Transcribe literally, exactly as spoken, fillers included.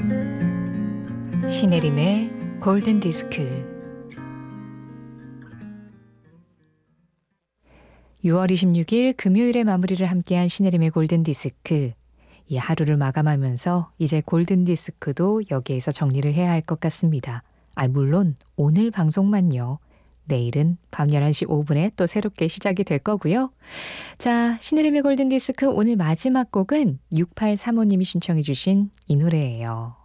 신혜림의 골든 디스크. 유월 이십육일 금요일에 마무리를 함께한 신혜림의 골든 디스크. 이 하루를 마감하면서 이제 골든 디스크도 여기에서 정리를 해야 할 것 같습니다. 아, 물론 오늘 방송만요. 내일은 밤 열한 시 오 분에 또 새롭게 시작이 될 거고요. 자, 신혜림의 골든 디스크 오늘 마지막 곡은 육팔삼오님이 신청해 주신 이 노래예요.